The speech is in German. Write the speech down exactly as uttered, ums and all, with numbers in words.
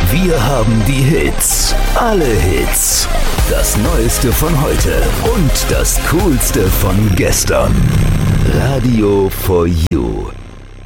Wir haben die Hits, alle Hits, das Neueste von heute und das Coolste von gestern. Radio for You.